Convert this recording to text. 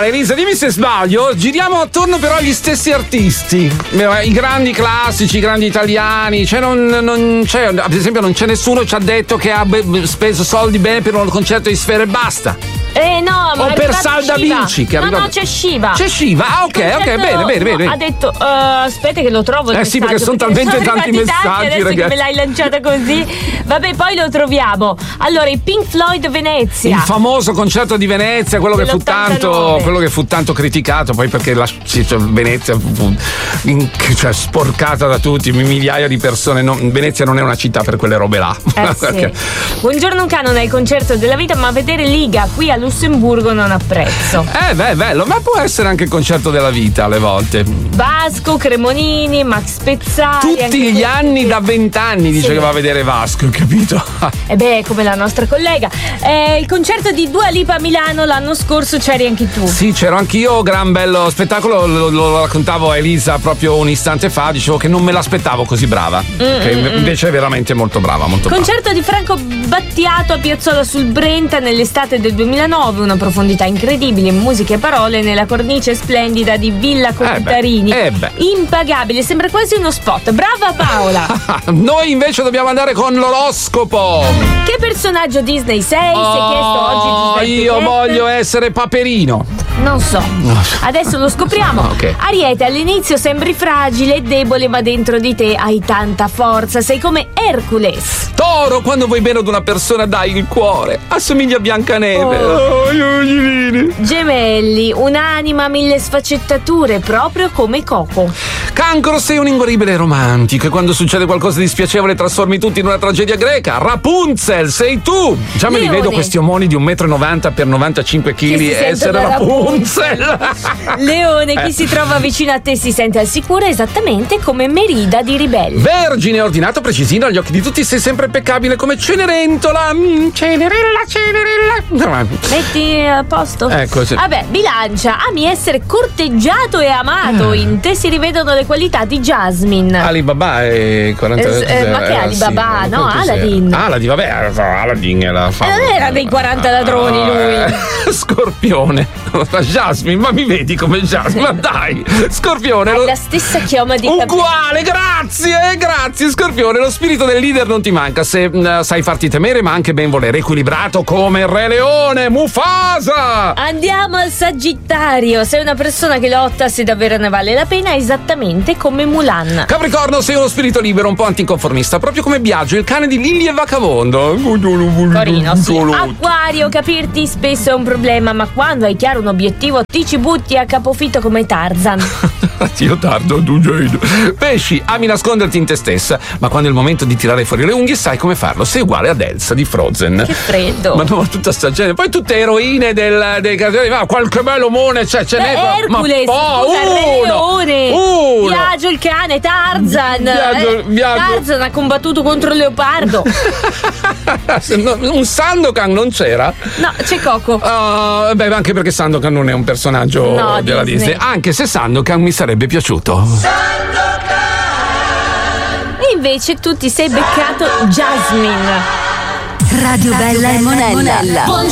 guarda Elisa, dimmi se sbaglio, giriamo attorno però agli stessi artisti, i grandi classici, i grandi italiani, cioè non c'è, ad esempio non c'è nessuno che ci ha detto che ha speso soldi bene per un concerto di Sfera Ebbasta. No, ma o per Salda Vinci che no, c'è Shiva. C'è Shiva, ok, bene. Ha detto aspetta che lo trovo. Sì, perché sono talmente tanti messaggi, adesso ragazzi. che me l'hai lanciata così. Vabbè, poi lo troviamo. Allora, i Pink Floyd Venezia. Il famoso concerto di Venezia, quello che fu tanto criticato, poi perché Venezia fu sporcata da tutti, migliaia di persone. Venezia non è una città per quelle robe là. Sì. Buongiorno Canone, è il concerto della vita, ma vedere Liga qui a Lussemburgo non ha prezzo. Bello, ma può essere anche il concerto della vita alle volte. Vasco, Cremonini, Max Pezzali. Tutti gli anni, da 20 anni dice che va a vedere Vasco, capito? Come la nostra collega. Il concerto di Dua Lipa a Milano l'anno scorso c'eri anche tu. Sì, c'ero anch'io, gran bello spettacolo, lo raccontavo a Elisa proprio un istante fa, dicevo che non me l'aspettavo così brava, che invece è veramente molto brava, molto concerto brava. Di Franco Battiato a Piazzola sul Brenta nell'estate del 2009, una profondità incredibile, musica e parole nella cornice splendida di Villa Contarini. Impagabile, sembra quasi uno spot. Brava Paola. Noi invece dobbiamo andare con l'oroscopo. Che personaggio Disney sei? Si è chiesto oggi Giuseppe io Tette. voglio essere Paperino. Non so. Adesso lo scopriamo. Okay. Ariete, all'inizio sembri fragile e debole, ma dentro di te hai tanta forza. Sei come Hercules. Toro, quando vuoi bene ad una persona dai il cuore. Assomiglia a Biancaneve. Gemelli, un'anima a 1000 sfaccettature, proprio come Coco. Cancro, sei un inguaribile romantico e quando succede qualcosa di spiacevole trasformi tutti in una tragedia greca. Rapunzel, sei tu. Già me li vedo questi omoni di 1,90 m per 95 kg essere Rapunzel. Leone, chi si trova vicino a te si sente al sicuro, esattamente come Merida di Ribelle. Vergine, ordinato, precisino, agli occhi di tutti sei sempre impeccabile come Cenerentola. Cenerella. Metti a posto. Ecco, sì. Vabbè, Bilancia, ami essere corteggiato e amato. In te si rivedono le qualità di Jasmine. Alibaba è 40 ma che Alibaba? No, Aladdin. Aladdin era non era dei 40 ladroni lui. Scorpione. Jasmine, ma mi vedi come Jasmine? Ma dai, Scorpione. Hai la stessa chioma di capelli. Uguale, grazie Scorpione. Lo spirito del leader non ti manca se sai farti temere, ma anche ben volere. Equilibrato come il Re Leone, Mufasa. Andiamo al Sagittario. Sei una persona che lotta se davvero ne vale la pena, esattamente come Mulan. Capricorno, sei uno spirito libero, un po' anticonformista, proprio come Biagio, il cane di Lilli e Vacavondo. Corino, sì. Acquario, capirti spesso è un problema, ma quando hai chiaro un obiettivo ti ci butti a capofitto come Tarzan. Io tardo, tu Jade. Pesci, ami nasconderti in te stessa, ma quando è il momento di tirare fuori le unghie sai come farlo. Sei uguale ad Elsa di Frozen. Che freddo. Ma no, tutta sta gente. Poi tutte eroine dei cartoni. Ma qualche bello omone c'è. Hercules, Re Leone, Biagio il cane, Tarzan. Tarzan ha combattuto contro il leopardo. Un Sandokan non c'era? No, c'è Coco. Anche perché Sandokan non è un personaggio della Disney. Anche se Sandokan mi sarebbe piaciuto. E invece tu ti sei beccato Jasmine. Radio Bella e Monella.